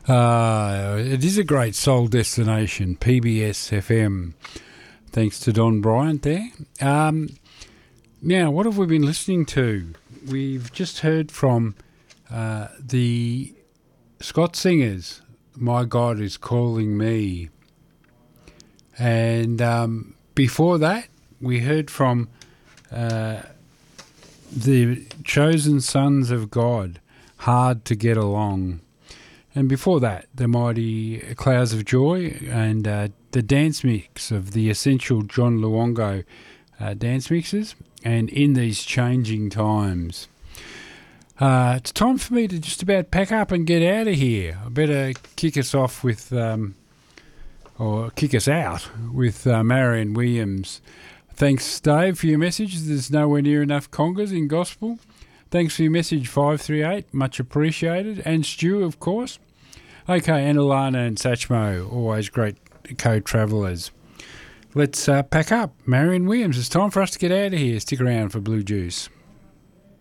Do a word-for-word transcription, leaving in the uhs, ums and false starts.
Uh, it is a great soul destination, P B S F M. Thanks to Don Bryant there. Um, now, what have we been listening to? We've just heard from uh, the Scott Singers, My God is Calling Me. And um, before that, we heard from uh, the Chosen Sons of God, Hard to Get Along. And before that, the mighty Clouds of Joy and uh, the dance mix of the essential John Luongo uh, dance mixes, and In These Changing Times. Uh, it's time for me to just about pack up and get out of here. I better kick us off with, um, or kick us out with uh, Marion Williams. Thanks, Dave, for your message. There's nowhere near enough congas in gospel. Thanks for your message, five three eight. Much appreciated. And Stu, of course. Okay, and Alana and Satchmo, always great co-travellers. Let's uh, pack up. Marion Williams, it's time for us to get out of here. Stick around for Blue Juice.